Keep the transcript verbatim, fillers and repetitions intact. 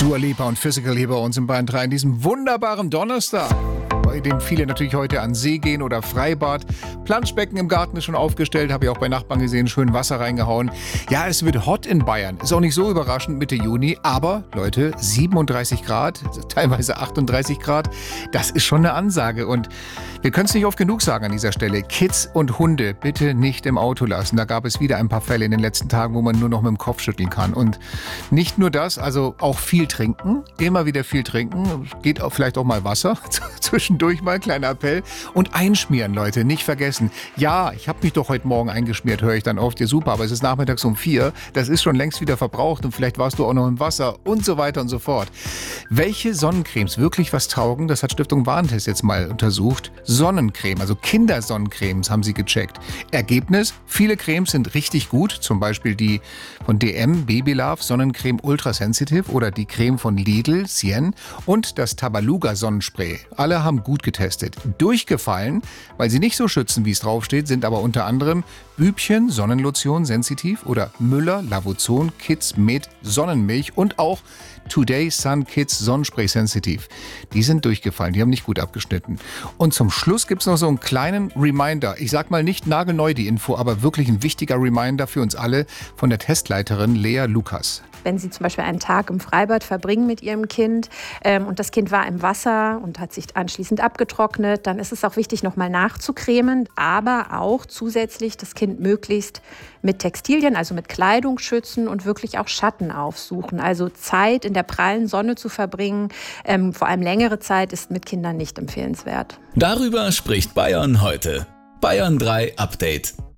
Dua Lipa und Physical hier bei uns in Bayern drei an diesem wunderbaren Donnerstag, bei dem viele natürlich heute an See gehen oder Freibad. Planschbecken im Garten ist schon aufgestellt, habe ich auch bei Nachbarn gesehen, schön Wasser reingehauen. Ja, es wird hot in Bayern. Ist auch nicht so überraschend Mitte Juni, aber Leute, siebenunddreißig Grad, teilweise achtunddreißig Grad, das ist schon eine Ansage. Und wir können es nicht oft genug sagen an dieser Stelle. Kids und Hunde bitte nicht im Auto lassen. Da gab es wieder ein paar Fälle in den letzten Tagen, wo man nur noch mit dem Kopf schütteln kann. Und nicht nur das, also auch viel trinken, immer wieder viel trinken. Geht auch vielleicht auch mal Wasser, zwischendurch mal, kleiner Appell. Und einschmieren, Leute, nicht vergessen. Ja, ich habe mich doch heute Morgen eingeschmiert, höre ich dann oft. Ja, super, aber es ist nachmittags um vier. Das ist schon längst wieder verbraucht und vielleicht warst du auch noch im Wasser und so weiter und so fort. Welche Sonnencremes wirklich was taugen, das hat Stiftung Warentest jetzt mal untersucht. Sonnencreme, also Kindersonnencremes haben sie gecheckt. Ergebnis, viele Cremes sind richtig gut, zum Beispiel die von D M Baby Love Sonnencreme Ultra Sensitive oder die Creme von Lidl Cien und das Tabaluga Sonnenspray. Alle haben gut getestet. Durchgefallen, weil sie nicht so schützen, wie es draufsteht, sind aber unter anderem Bübchen Sonnenlotion Sensitiv oder Müller Lavuzon Kids mit Sonnenmilch und auch Today Sun Kids Sonnenspray Sensitiv. Die sind durchgefallen, die haben nicht gut abgeschnitten. Und zum Schluss gibt es noch so einen kleinen Reminder. Ich sag mal nicht nagelneu die Info, aber wirklich ein wichtiger Reminder für uns alle von der Testleiterin Lea Lukas. Wenn Sie zum Beispiel einen Tag im Freibad verbringen mit Ihrem Kind ähm, und das Kind war im Wasser und hat sich anschließend abgetrocknet, dann ist es auch wichtig, nochmal nachzucremen, aber auch zusätzlich das Kind möglichst mit Textilien, also mit Kleidung schützen und wirklich auch Schatten aufsuchen. Also Zeit in der prallen Sonne zu verbringen, ähm, vor allem längere Zeit, ist mit Kindern nicht empfehlenswert. Darüber spricht Bayern heute. Bayern drei Update.